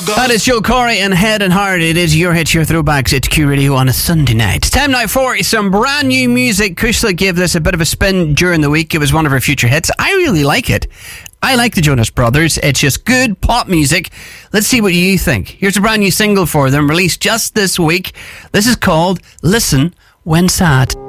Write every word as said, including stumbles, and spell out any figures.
That is Joe Corey and Head and Heart. It is your hits, your throwbacks. It's Q Radio on a Sunday night. It's time now for some brand new music. Kushla gave this a bit of a spin during the week. It was one of her future hits. I really like it. I like the Jonas Brothers. It's just good pop music. Let's see what you think. Here's a brand new single for them, released just this week. This is called Listen When Sad.